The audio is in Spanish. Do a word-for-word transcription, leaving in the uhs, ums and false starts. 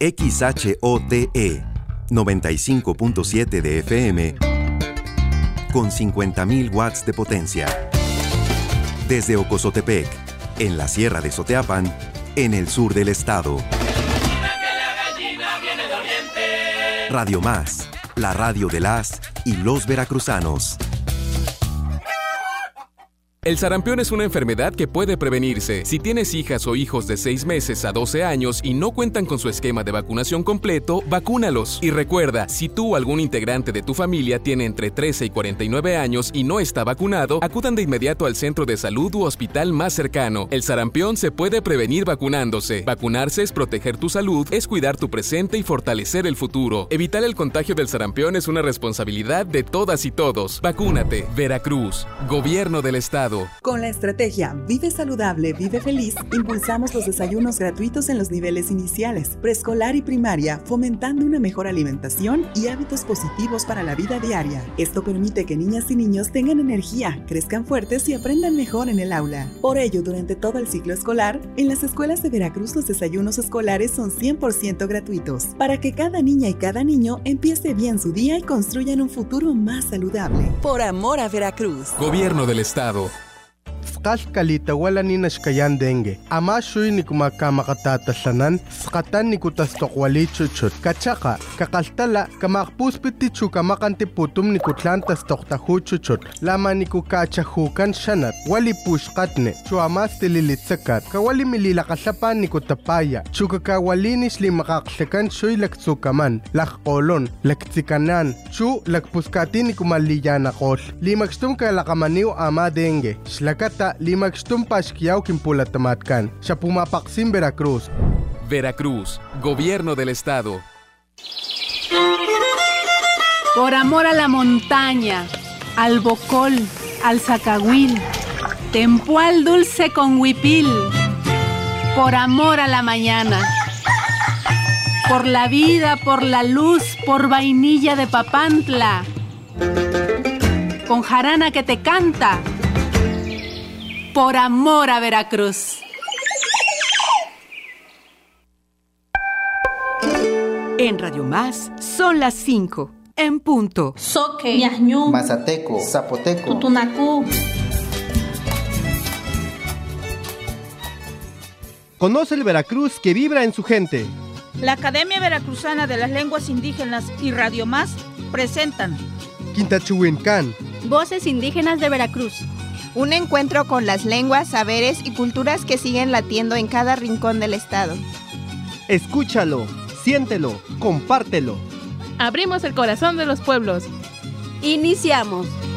X H O T E noventa y cinco punto siete de F M con cincuenta mil watts de potencia. Desde Ocozotepec, en la Sierra de Soteapan, en el sur del estado. Radio Más, la radio de las y los veracruzanos. El sarampión es una enfermedad que puede prevenirse. Si tienes hijas o hijos de seis meses a doce años y no cuentan con su esquema de vacunación completo, vacúnalos. Y recuerda, si tú o algún integrante de tu familia tiene entre trece y cuarenta y nueve años y no está vacunado, acudan de inmediato al centro de salud u hospital más cercano. El sarampión se puede prevenir vacunándose. Vacunarse es proteger tu salud, es cuidar tu presente y fortalecer el futuro. Evitar el contagio del sarampión es una responsabilidad de todas y todos. Vacúnate. Veracruz, Gobierno del Estado. Con la estrategia Vive Saludable, Vive Feliz, impulsamos los desayunos gratuitos en los niveles iniciales, preescolar y primaria, fomentando una mejor alimentación y hábitos positivos para la vida diaria. Esto permite que niñas y niños tengan energía, crezcan fuertes y aprendan mejor en el aula. Por ello, durante todo el ciclo escolar, en las escuelas de Veracruz los desayunos escolares son cien por ciento gratuitos, para que cada niña y cada niño empiece bien su día y construyan un futuro más saludable. Por amor a Veracruz. Gobierno del Estado. Kalkalita wala ni nashkayan dengue. Ama shuy ni kumakamakatatasanan, skatan ni kutastokwali chuchut. Kachaka, kakaltala, kamakpuspiti chukamakanti putum ni kutlantas toktahu chuchut. Lama ni kukachahukan shanat, wali pushkatne, chuamas tililitsakat. Kawali mililakasapan ni kutapaya, chukakawalinis li makaksekan shuy laktsukaman, lakkolon, laktsikanan, chu lakpuskati ni kumaliyanakosh. Limakstum kalakamaniw ama dengue. Shlakata limakstum pashkiyaw kimpulatamatkan. Siya pumapaksim Veracruz. Veracruz, Gobierno del Estado. Por amor a la montaña, al bocol, al zacahuil, tempual dulce con huipil. Por amor a la mañana. Por la vida, por la luz, por vainilla de Papantla. Con jarana que te canta. Por amor a Veracruz. En Radio Más son las cinco, en punto. Soque, Ñañú, Mazateco, Zapoteco, Tutunacú. Conoce el Veracruz que vibra en su gente. La Academia Veracruzana de las Lenguas Indígenas y Radio Más presentan Quintachuhuincán, Voces Indígenas de Veracruz. Un encuentro con las lenguas, saberes y culturas que siguen latiendo en cada rincón del estado. Escúchalo, siéntelo, compártelo. Abrimos el corazón de los pueblos. Iniciamos.